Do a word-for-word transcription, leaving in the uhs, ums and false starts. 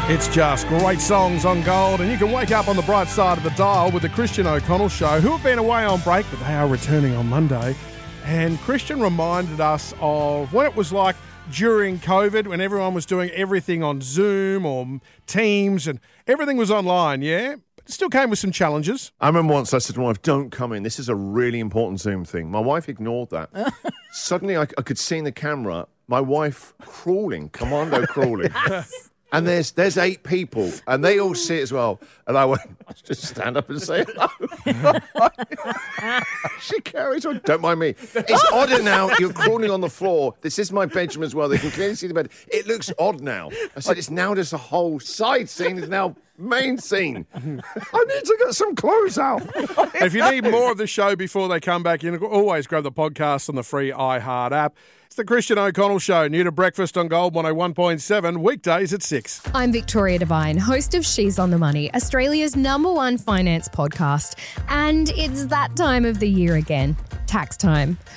It's just great songs on Gold, and you can wake up on the bright side of the dial with the Christian O'Connell Show, who have been away on break, but they are returning on Monday. And Christian reminded us of what it was like during COVID, when everyone was doing everything on Zoom or Teams and everything was online, yeah? But it still came with some challenges. I remember once I said to my wife, don't come in. This is a really important Zoom thing. My wife ignored that. Suddenly I, I could see in the camera my wife crawling, commando crawling. And there's there's eight people, and they all see it as well. And I went, just stand up and say hello. She carries on. Don't mind me. It's odd now. You're crawling on the floor. This is my bedroom as well. They can clearly see the bed. It looks odd now. I said, it's now just a whole side scene. It's now main scene. I need to get some clothes out. If you need more of the show before they come back in, always grab the podcast on the free iHeart app. It's the Christian O'Connell Show, new to breakfast on Gold one oh one point seven, weekdays at six. I'm Victoria Devine, host of She's on the Money, Australia's number one finance podcast. And it's that time of the year again, tax time.